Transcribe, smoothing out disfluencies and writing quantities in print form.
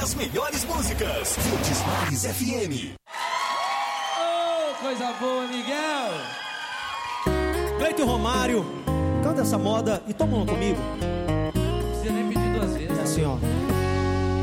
as melhores músicas. Verdes Mares FM. Oh, coisa boa, Miguel. Cleiton Romário, canta essa moda e toma uma comigo. Não precisa nem pedir duas vezes. É assim, ó.